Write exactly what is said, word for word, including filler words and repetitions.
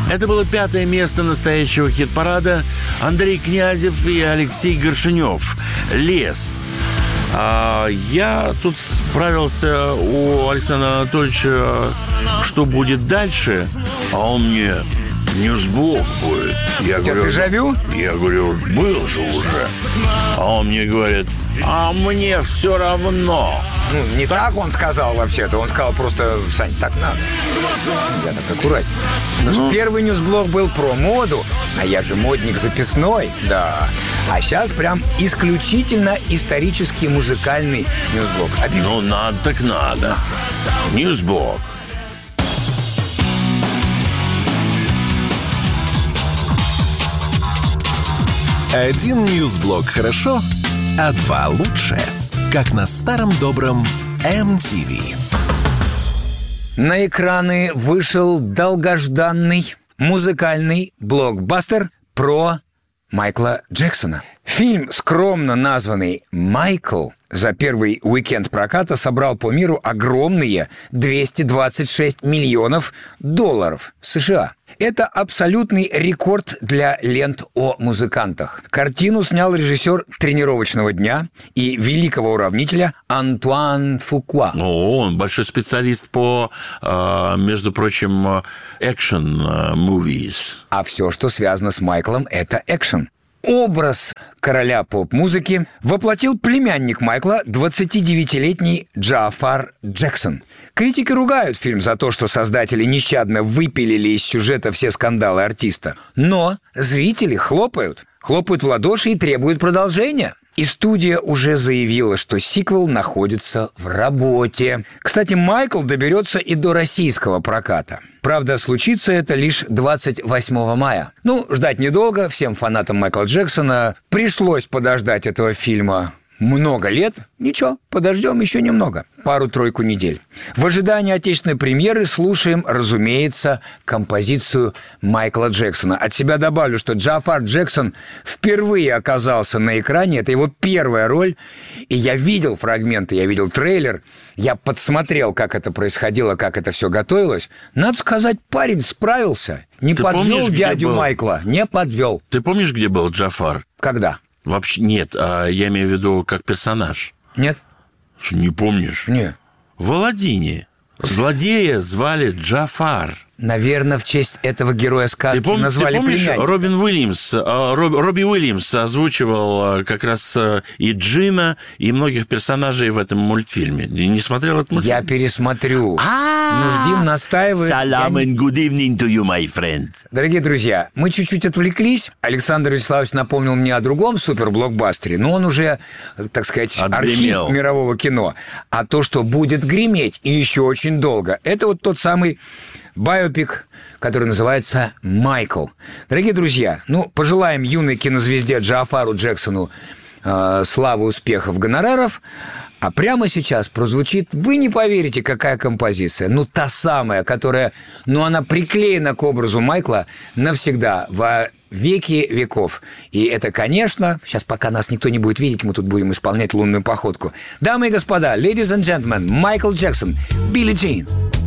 Это было пятое место настоящего хит-парада. Андрей Князев и Алексей Горшенев. «Лес». А я тут справился у Александра Анатольевича, что будет дальше, а он мне: «Ньюсблок будет». Я говорю: дежавю? Я говорю: был же уже. А он мне говорит: а мне все равно. Ну, не так, так он сказал вообще-то. Он сказал просто: Сань, так надо. Я так аккуратнее. Ну, первый ньюсблок был про моду, а я же модник записной. Да. А сейчас прям исключительно исторический музыкальный ньюсблок. Обидно. Ну, надо так надо. Ньюсблок. Один ньюсблок хорошо, а два лучше. Как на старом добром эм ти ви. На экраны вышел долгожданный музыкальный блокбастер про Майкла Джексона. Фильм, скромно названный «Майкл», за первый уикенд проката собрал по миру огромные двести двадцать шесть миллионов долларов США. Это абсолютный рекорд для лент о музыкантах. Картину снял режиссер «Тренировочного дня» и великого уравнителя Антуан Фукуа. Ну, он большой специалист по, между прочим, экшн-мувис. А все, что связано с Майклом, это экшен. Образ короля поп-музыки воплотил племянник Майкла, двадцатидевятилетний Джафар Джексон. Критики ругают фильм за то, что создатели нещадно выпилили из сюжета все скандалы артиста. Но зрители хлопают, хлопают в ладоши и требуют продолжения. И студия уже заявила, что сиквел находится в работе. Кстати, Майкл доберется и до российского проката. Правда, случится это лишь двадцать восьмого мая. Ну, ждать недолго. Всем фанатам Майкла Джексона пришлось подождать этого фильма много лет. Ничего, подождем еще немного. Пару-тройку недель. В ожидании отечественной премьеры слушаем, разумеется, композицию Майкла Джексона. От себя добавлю, что Джафар Джексон впервые оказался на экране. Это его первая роль. И я видел фрагменты, я видел трейлер. Я подсмотрел, как это происходило, как это все готовилось. Надо сказать, парень справился. Не Ты подвел помнишь, дядю Майкла. Не подвел. Ты помнишь, где был Джафар? Когда? Вообще нет, а я имею в виду как персонаж. Нет. Не помнишь? Нет. В Аладдине злодея звали Джафар. Наверное, в честь этого героя сказки ты пом- назвали ты помнишь, племянника. Робин Уильямс, Роб, Робби Уильямс озвучивал как раз и Джина, и многих персонажей в этом мультфильме. Не смотрел этот мультфильм? Я пересмотрю. Нуждин настаивает. Салам and good evening to you, my friend. Дорогие друзья, мы чуть-чуть отвлеклись. Александр Вячеславович напомнил мне о другом суперблокбастере, но он уже, так сказать, Отгремел. Архив мирового кино. А то, что будет греметь и еще очень долго, это вот тот самый байопик, который называется «Майкл». Дорогие друзья, ну, пожелаем юной кинозвезде Джафару Джексону э, славы, успехов, гонораров. А прямо сейчас прозвучит, вы не поверите, какая композиция. Ну, та самая, которая, ну, она приклеена к образу Майкла навсегда, во веки веков. И это, конечно, сейчас пока нас никто не будет видеть, мы тут будем исполнять лунную походку. Дамы и господа, ladies and gentlemen, Майкл Джексон, Билли Джин.